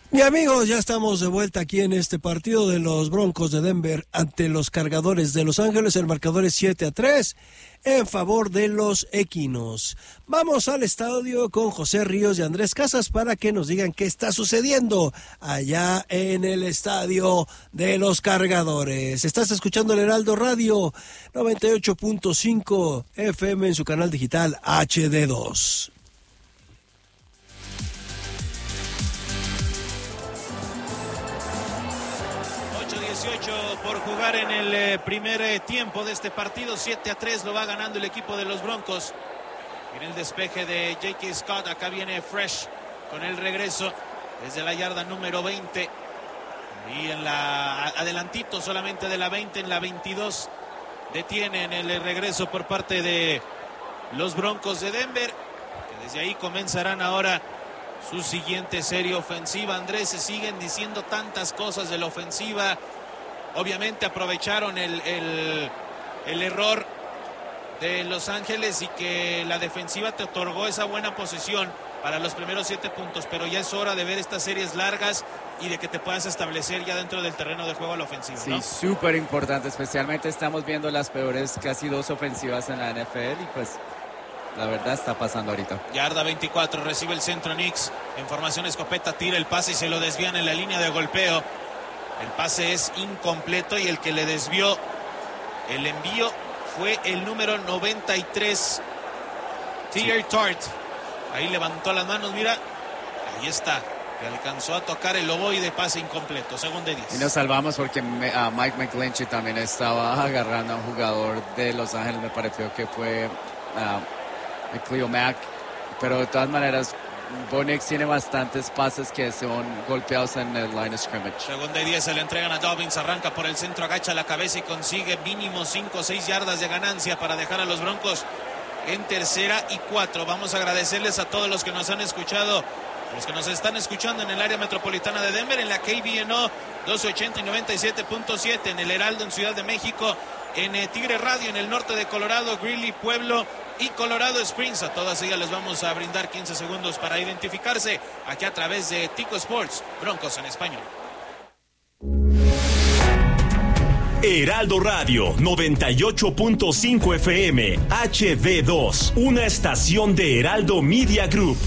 Y amigos, ya estamos de vuelta aquí en este partido de los Broncos de Denver ante los Cargadores de Los Ángeles. El marcador es 7-3 en favor de los Equinos. Vamos al estadio con José Ríos y Andrés Casas para que nos digan qué está sucediendo allá en el estadio de los Cargadores. Estás escuchando el Heraldo Radio 98.5 FM en su canal digital HD2. 18 por jugar en el primer tiempo de este partido. 7-3 lo va ganando el equipo de los Broncos. En el despeje de J.K. Scott, acá viene Fresh con el regreso desde la yarda número 20. Y en la adelantito solamente de la 20, en la 22 detienen el regreso por parte de los Broncos de Denver, que desde ahí comenzarán ahora su siguiente serie ofensiva. Andrés, se siguen diciendo tantas cosas de la ofensiva. Obviamente aprovecharon el error de Los Ángeles y que la defensiva te otorgó esa buena posición para los primeros 7 puntos, pero ya es hora de ver estas series largas y de que te puedas establecer ya dentro del terreno de juego a la ofensiva, ¿no? Sí, súper importante, especialmente estamos viendo las peores casi 2 ofensivas en la NFL y pues la verdad está pasando ahorita. Yarda 24, recibe el centro Nix, en formación escopeta, tira el pase y se lo desvían en la línea de golpeo. El pase es incompleto y el que le desvió el envío fue el número 93, T.R. Tart. Ahí levantó las manos, mira, ahí está. Que alcanzó a tocar el ovoide, pase incompleto, segundo y 10. Y nos salvamos porque Mike McGlinchey también estaba agarrando a un jugador de Los Ángeles, me pareció que fue Cleo Mack, pero de todas maneras Bo Nix tiene bastantes pases que son golpeados en el line of scrimmage. Segunda y 10, se le entregan a Dobbins, arranca por el centro, agacha la cabeza y consigue mínimo 5 o 6 yardas de ganancia para dejar a los Broncos en 3rd y 4. Vamos a agradecerles a todos los que nos han escuchado, los que nos están escuchando en el área metropolitana de Denver, en la KBNO 1280 y 97.7, en el Heraldo en Ciudad de México, en Tigre Radio en el norte de Colorado, Greeley, Pueblo y Colorado Springs. A todas ellas les vamos a brindar 15 segundos para identificarse aquí a través de Tico Sports, Broncos en español. Heraldo Radio 98.5 FM HD2, una estación de Heraldo Media Group.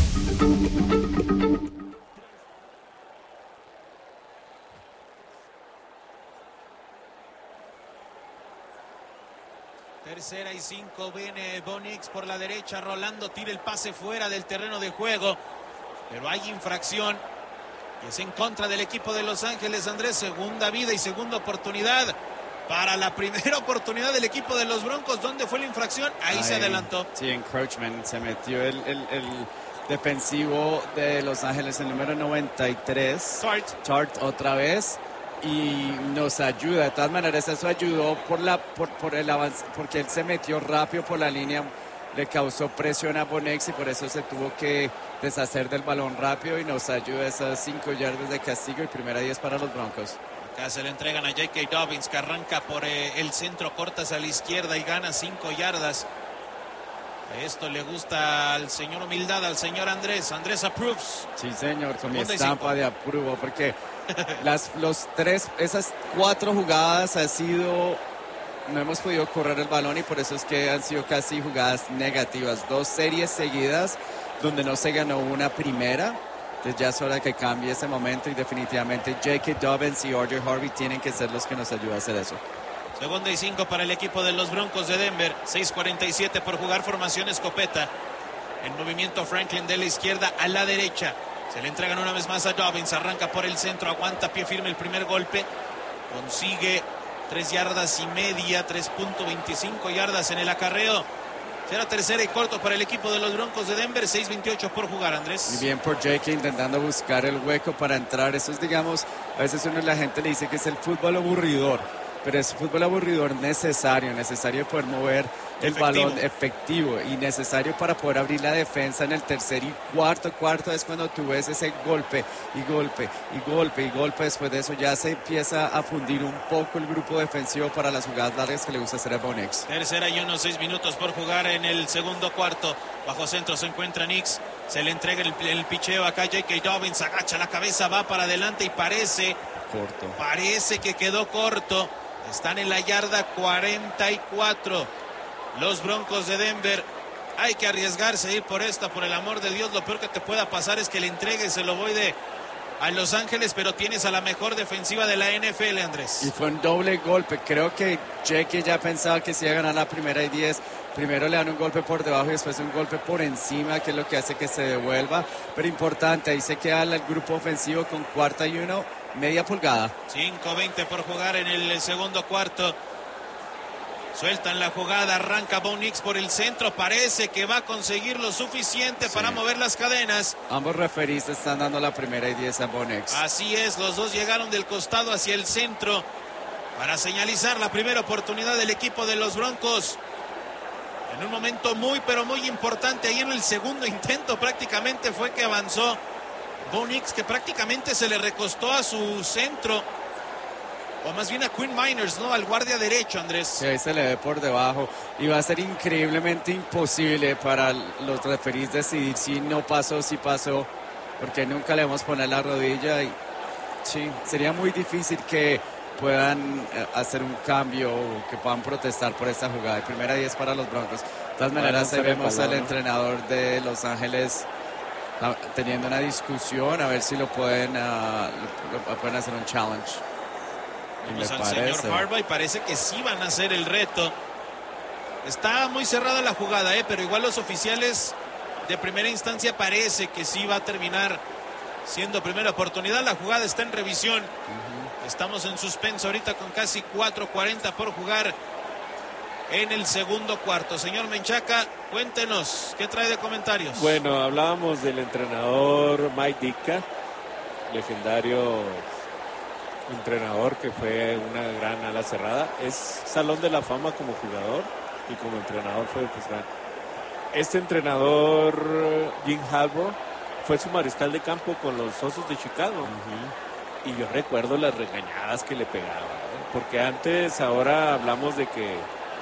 Tercera y 5, viene Bo Nix por la derecha, Rolando tira el pase fuera del terreno de juego, pero hay infracción y es en contra del equipo de Los Ángeles. Andrés, segunda vida y segunda oportunidad para la primera oportunidad del equipo de los Broncos. ¿Dónde fue la infracción? Ahí se adelantó. Sí, encroachment, se metió el defensivo de Los Ángeles, el número 93, Tart otra vez. Y nos ayuda, de todas maneras eso ayudó por el avance, porque él se metió rápido por la línea, le causó presión a Bo Nix y por eso se tuvo que deshacer del balón rápido y nos ayuda esas 5 yardas de castigo y 1st y 10 para los Broncos. Acá se le entregan a J.K. Dobbins, que arranca por el centro, cortas a la izquierda y gana 5 yardas. Esto le gusta al señor Humildad, al señor Andrés. Andrés approves. Sí, señor, con mi estampa de apruebo, porque esas 4 jugadas no hemos podido correr el balón y por eso es que han sido casi jugadas negativas. 2 series seguidas donde no se ganó una primera. Entonces ya es hora que cambie ese momento y definitivamente J.K. Dobbins y R.J. Harvey tienen que ser los que nos ayuden a hacer eso. Segunda y 5 para el equipo de los Broncos de Denver. 6:47 por jugar, formación escopeta. En movimiento Franklin de la izquierda a la derecha. Se le entregan una vez más a Dobbins. Arranca por el centro, aguanta pie firme el primer golpe. Consigue 3 yardas y media, 3.25 yardas en el acarreo. Será 3rd y corto para el equipo de los Broncos de Denver. 6:28 por jugar, Andrés. Muy bien por J.K. intentando buscar el hueco para entrar. Eso es, digamos, a veces la gente le dice que es el fútbol aburridor. Pero es fútbol aburridor necesario poder mover el balón efectivo y necesario para poder abrir la defensa en el tercer y cuarto es cuando tú ves ese golpe y golpe y golpe y golpe. Después de eso ya se empieza a fundir un poco el grupo defensivo para las jugadas largas que le gusta hacer a Bo Nix. Tercera y 6 minutos por jugar en el segundo cuarto. Bajo centro se encuentra Nix, se le entrega el picheo acá. J.K. Dobbins agacha la cabeza, va para adelante y parece que quedó corto. Están en la yarda 44 los Broncos de Denver. Hay que arriesgarse a ir por esta, por el amor de Dios. Lo peor que te pueda pasar es que le entregues el ovoide a Los Ángeles, pero tienes a la mejor defensiva de la NFL, Andrés. Y fue un doble golpe. Creo que J.K. ya pensaba que se iba a ganar la primera y 10. Primero le dan un golpe por debajo y después un golpe por encima, que es lo que hace que se devuelva. Pero importante, ahí se queda el grupo ofensivo con 4ª y 1, media pulgada. 5:20 por jugar en el segundo cuarto. Sueltan la jugada, arranca Bo Nix por el centro, parece que va a conseguir lo suficiente para mover las cadenas. Ambos referees están dando la primera y 10 a Bo Nix. Así es, los dos llegaron del costado hacia el centro para señalizar la primera oportunidad del equipo de los Broncos. En un momento muy, pero muy importante, ahí en el segundo intento prácticamente fue que avanzó Bo Nix, que prácticamente se le recostó a su centro, o más bien a Quinn Miners, ¿no? Al guardia derecho, Andrés. Sí, ahí se le ve por debajo. Y va a ser increíblemente imposible para los referees decidir si no pasó, si pasó, porque nunca le vamos a poner la rodilla. Y sí, sería muy difícil que puedan hacer un cambio o que puedan protestar por esta jugada. De primera 10 para los Broncos. De todas maneras, vemos al entrenador de Los Ángeles teniendo una discusión a ver si lo pueden hacer un challenge. Vamos al señor Harbaugh y parece que sí van a hacer el reto. Está muy cerrada la jugada, pero igual los oficiales de primera instancia parece que sí va a terminar siendo primera oportunidad. La jugada está en revisión. Estamos en suspenso ahorita con casi 4:40 por jugar en el segundo cuarto. Señor Menchaca, cuéntenos, ¿qué trae de comentarios? Bueno, hablábamos del entrenador Mike Ditka, legendario entrenador que fue una gran ala cerrada. Es salón de la fama como jugador y como entrenador fue pues gran. Este entrenador, Jim Harbaugh, fue su mariscal de campo con los Osos de Chicago. Y yo recuerdo las regañadas que le pegaba, porque antes, ahora hablamos de que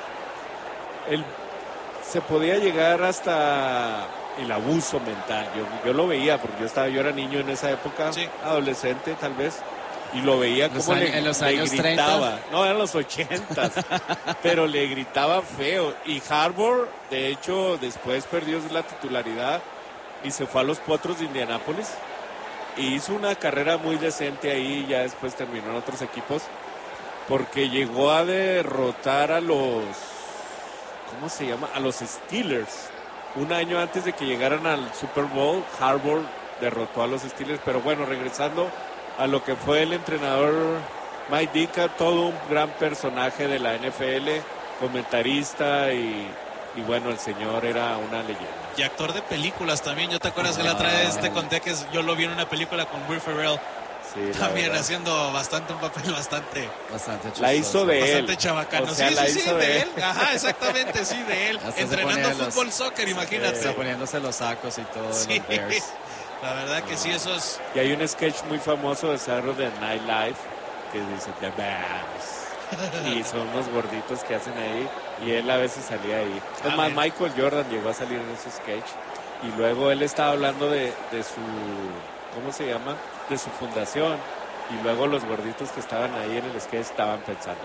él se podía llegar hasta el abuso mental. Yo lo veía, porque yo era niño en esa época, adolescente tal vez, y lo veía como en los años gritaba. 30. No, eran los 80, pero le gritaba feo. Y Harbaugh, de hecho, después perdió la titularidad y se fue a los Potros de Indianápolis. Y hizo una carrera muy decente ahí, ya después terminó en otros equipos, porque llegó a derrotar a los, ¿cómo se llama? A los Steelers. Un año antes de que llegaran al Super Bowl, Harbaugh derrotó a los Steelers. Pero bueno, regresando a lo que fue el entrenador Mike Ditka, todo un gran personaje de la NFL, comentarista y bueno, el señor era una leyenda. Y actor de películas también. ¿Yo te acuerdas que la otra vez te conté que yo lo vi en una película con Will Ferrell? Sí, también haciendo un papel bastante chistoso. La hizo de bastante él. chabacano. O sea, sí, de él. Ajá, exactamente, sí, de él. Entrenando fútbol, soccer, imagínate. Está poniéndose los sacos y todo. Sí. Los Bears. La verdad que sí, esos... Y hay un sketch muy famoso de Saturday Night Live que dice The Bears. Y son unos gorditos que hacen ahí. Y él a veces salía ahí. Es más, Michael Jordan llegó a salir en ese sketch. Y luego él estaba hablando de su... ¿Cómo se llama? De su fundación. Y luego los gorditos que estaban ahí en el sketch estaban pensando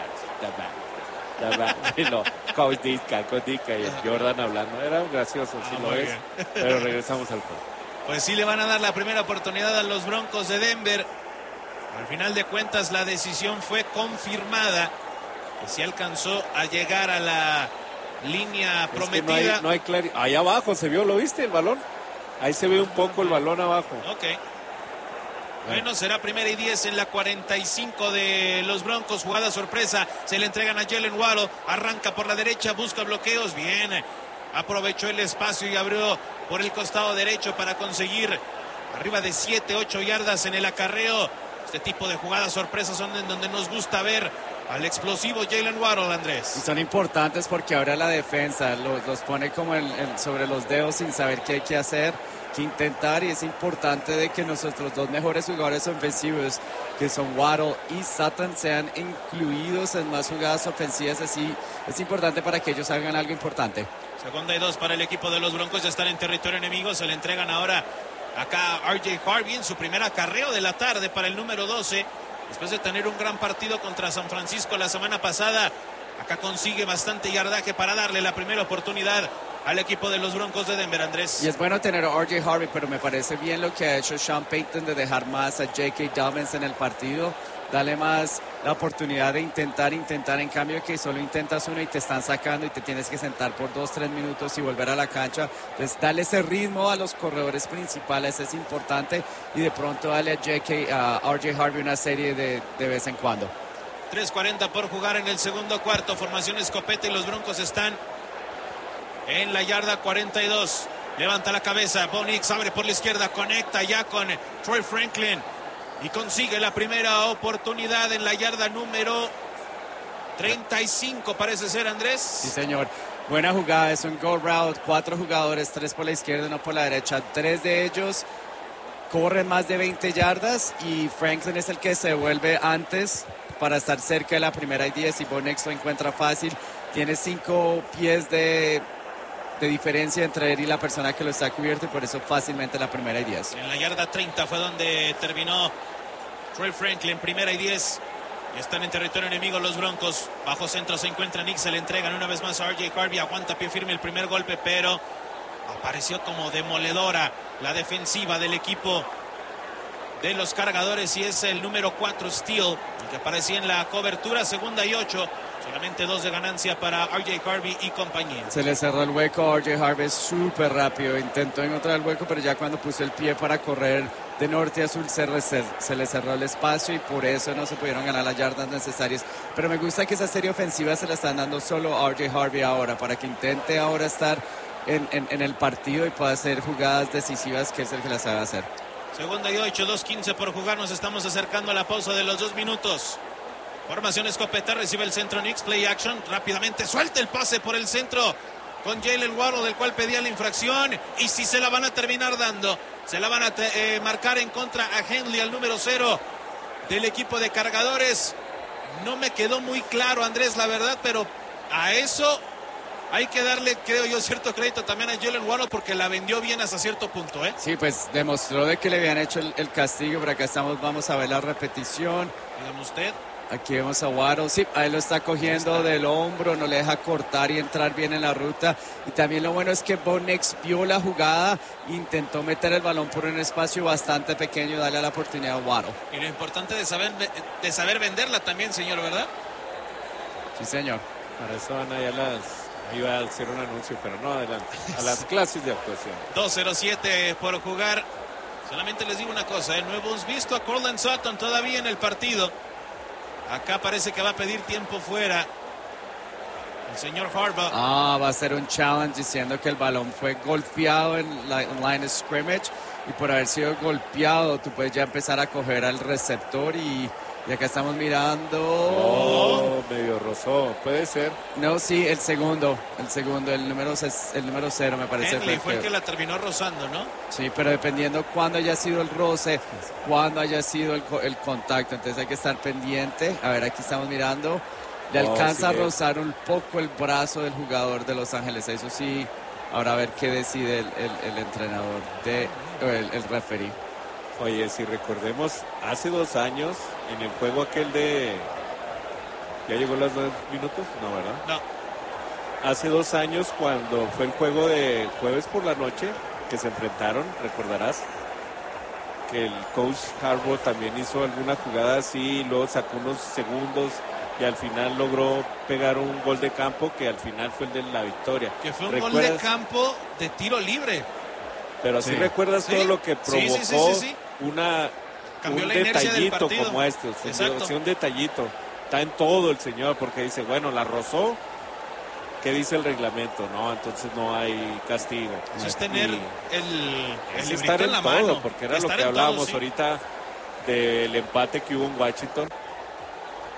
The Bears. Y no, Coach Ditka y Jordan hablando. Era gracioso, sí lo es. Pero regresamos al juego. Pues sí le van a dar la primera oportunidad a los Broncos de Denver. Al final de cuentas la decisión fue confirmada, que se alcanzó a llegar a la línea prometida. Que no hay claridad. Ahí abajo se vio, ¿lo viste el balón? Ahí se ve un poco el balón abajo. Ok. Bueno, será primera y 10 en la 45 de los Broncos. Jugada sorpresa, se le entregan a Jalen Waddle. Arranca por la derecha, busca bloqueos. Bien, aprovechó el espacio y abrió por el costado derecho para conseguir arriba de 7, 8 yardas en el acarreo. Este tipo de jugadas sorpresas son en donde nos gusta ver al explosivo Jalen Waddle, Andrés. Y son importantes porque ahora la defensa los pone como sobre los dedos sin saber qué hay que hacer, qué intentar, y es importante de que nuestros dos mejores jugadores ofensivos, que son Waddle y Sutton, sean incluidos en más jugadas ofensivas. Así es importante para que ellos hagan algo importante. 2nd y 2 para el equipo de los Broncos, ya están en territorio enemigo, se le entregan ahora acá a RJ Harvey en su primer acarreo de la tarde para el número 12, después de tener un gran partido contra San Francisco la semana pasada. Acá consigue bastante yardaje para darle la primera oportunidad al equipo de los Broncos de Denver, Andrés. Y es bueno tener a RJ Harvey, pero me parece bien lo que ha hecho Sean Payton de dejar más a J.K. Dobbins en el partido, darle más la oportunidad de intentar, en cambio que solo intentas uno y te están sacando y te tienes que sentar por 2-3 minutos y volver a la cancha. Entonces darle ese ritmo a los corredores principales es importante, y de pronto darle a RJ Harvey una serie de vez en cuando. 3:40 por jugar en el segundo cuarto, formación escopeta, y los Broncos están en la yarda 42. Levanta la cabeza, Bo Nix abre por la izquierda, conecta ya con Troy Franklin y consigue la primera oportunidad en la yarda número 35, parece ser, Andrés. Sí, señor. Buena jugada, es un go route, 4 jugadores, 3 por la izquierda, 1 por la derecha. 3 de ellos corren más de 20 yardas y Franklin es el que se devuelve antes para estar cerca de la primera y 10, y Bo Nix lo encuentra fácil. Tiene 5 pies de diferencia entre él y la persona que lo está cubierto, y por eso fácilmente la primera y 10. En la yarda 30 fue donde terminó Troy Franklin, primera y 10. Están en territorio enemigo los Broncos. Bajo centro se encuentra Nick, se le entregan una vez más a RJ Harvey. Aguanta pie firme el primer golpe, pero apareció como demoledora la defensiva del equipo de los Cargadores, y es el número 4, Steele, el que aparecía en la cobertura. 2nd y 8. Solamente 2 de ganancia para RJ Harvey y compañía. Se le cerró el hueco a RJ Harvey súper rápido. Intentó encontrar el hueco, pero ya cuando puso el pie para correr de norte a sur se le cerró el espacio, y por eso no se pudieron ganar las yardas necesarias. Pero me gusta que esa serie ofensiva se la están dando solo a RJ Harvey ahora, para que intente ahora estar en el partido y pueda hacer jugadas decisivas, que es el que las sabe hacer. 2nd y 8, 2:15 por jugar. Nos estamos acercando a la pausa de los 2 minutos. Formación escopeta, recibe el centro Nix, play action, rápidamente suelta el pase por el centro con Jalen Waddle, del cual pedía la infracción, y si se la van a terminar dando, se la van a marcar en contra a Henley, al número 0 del equipo de Cargadores. No me quedó muy claro, Andrés, la verdad, pero a eso hay que darle, creo yo, cierto crédito también a Jalen Waddle, porque la vendió bien hasta cierto punto, ¿eh? Sí, pues demostró de que le habían hecho el castigo, pero acá vamos a ver la repetición. Dígame usted. Aquí vemos a Waddle, sí, ahí lo está cogiendo del hombro, no le deja cortar y entrar bien en la ruta. Y también lo bueno es que Bo Nix vio la jugada, intentó meter el balón por un espacio bastante pequeño y darle la oportunidad a Waddle. Y lo importante de saber venderla también, señor, ¿verdad? Sí, señor. Para eso van allá iba a hacer un anuncio, pero no, adelante, a las clases de actuación. 2:07 por jugar. Solamente les digo una cosa, no hemos visto a Courtland Sutton todavía en el partido. Acá parece que va a pedir tiempo fuera el señor Harbaugh. Va a ser un challenge diciendo que el balón fue golpeado en la line of scrimmage, y por haber sido golpeado tú puedes ya empezar a coger al receptor, y acá estamos mirando. Medio rozó, puede ser. No, sí, el segundo, el número 0 me parece. Henley fue el que la terminó rozando, ¿no? Sí, pero dependiendo cuándo haya sido el roce, cuándo haya sido el contacto, entonces hay que estar pendiente. A ver, aquí estamos mirando. Le alcanza a rozar un poco el brazo del jugador de Los Ángeles. Eso sí, ahora a ver qué decide el entrenador, el referee. Oye, si recordemos, hace 2 años, en el juego aquel de... ¿Ya llegó los 2 minutos? No, ¿verdad? No. Hace 2 años, cuando fue el juego de jueves por la noche, que se enfrentaron, recordarás, que el coach Harbaugh también hizo alguna jugada así, luego sacó unos segundos y al final logró pegar un gol de campo, que al final fue el de la victoria. Que fue un gol de campo de tiro libre. Pero así recuerdas todo lo que provocó un detallito como este. Un detallito. Está en todo el señor, porque dice, bueno, la rozó. ¿Qué dice el reglamento? No, entonces no hay castigo. Eso es tener el estar en la todo, mano. Porque era lo que hablábamos ahorita del empate que hubo en Washington.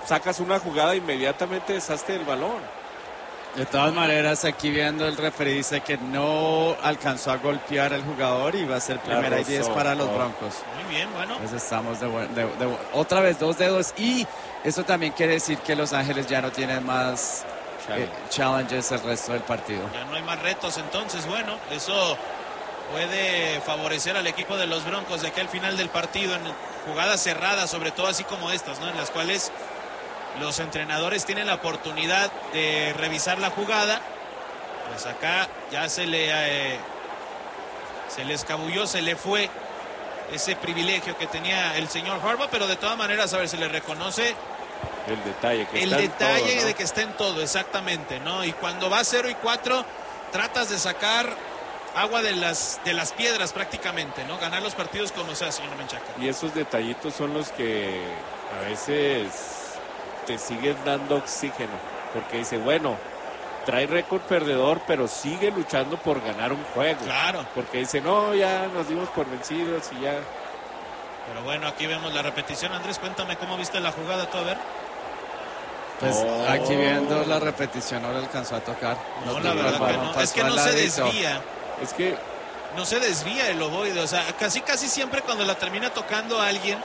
sacas una jugada, inmediatamente deshazte el balón. De todas maneras, aquí viendo el referee dice que no alcanzó a golpear al jugador y va a ser primera y 10 para los Broncos. Muy bien, bueno. Pues estamos otra vez 2 dedos y eso también quiere decir que Los Ángeles ya no tienen más challenges el resto del partido. Ya no hay más retos, entonces, bueno, eso puede favorecer al equipo de los Broncos de aquí al final del partido en jugadas cerradas, sobre todo así como estas, ¿no? En las cuales los entrenadores tienen la oportunidad de revisar la jugada. Pues acá ya se le escabulló, se le fue ese privilegio que tenía el señor Harbaugh, pero de todas maneras, a ver, se le reconoce el detalle que está detalle en todo, ¿no? de que está en todo, exactamente, ¿no? Y cuando va 0-4, tratas de sacar agua de las piedras prácticamente, ¿no? Ganar los partidos como sea, señor Menchaca. Y esos detallitos son los que a veces te siguen dando oxígeno, porque dice, bueno, trae récord perdedor, pero sigue luchando por ganar un juego. Claro. Porque dice, no, ya nos dimos por vencidos y ya. Pero bueno, aquí vemos la repetición. Andrés, cuéntame cómo viste la jugada, tú, a ver. Pues aquí viendo la repetición no le alcanzó a tocar. No, la verdad que no. Es que no se desvía. Es que no se desvía el ovoide. O sea, casi siempre cuando la termina tocando a alguien,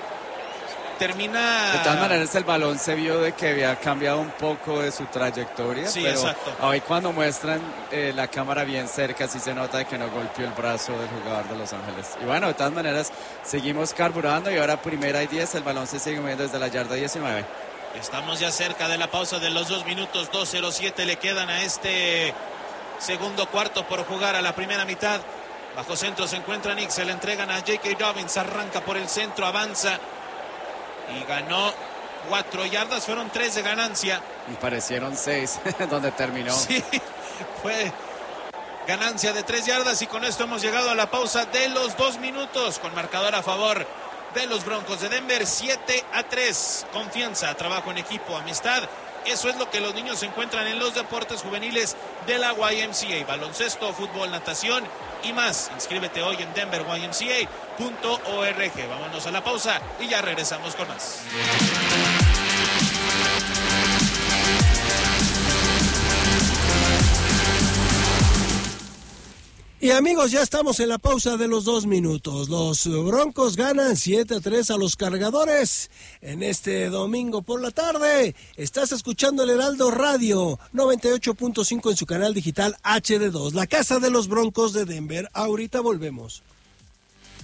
termina... De todas maneras, el balón se vio de que había cambiado un poco de su trayectoria. Sí, pero exacto. Hoy cuando muestran la cámara bien cerca, sí se nota de que no golpeó el brazo del jugador de Los Ángeles. Y bueno, de todas maneras, seguimos carburando y ahora primera y 10, el balón se sigue moviendo desde la yarda 19. Estamos ya cerca de la pausa de los 2 minutos, 2:07 le quedan a este segundo cuarto por jugar a la primera mitad. Bajo centro se encuentra Nick, se le entregan a J.K. Dobbins, arranca por el centro, avanza y ganó 4 yardas, fueron 3 de ganancia. Y parecieron 6 donde terminó. Sí, fue ganancia de 3 yardas y con esto hemos llegado a la pausa de los 2 minutos con marcador a favor de los Broncos de Denver, 7-3. Confianza, trabajo en equipo, amistad. Eso es lo que los niños encuentran en los deportes juveniles de la YMCA. Baloncesto, fútbol, natación y más. Inscríbete hoy en denverymca.org. Vámonos a la pausa y ya regresamos con más. Y amigos, ya estamos en la pausa de los 2 minutos. Los Broncos ganan 7-3 a los Cargadores en este domingo por la tarde. Estás escuchando el Heraldo Radio 98.5 en su canal digital HD2, la casa de los Broncos de Denver. Ahorita volvemos.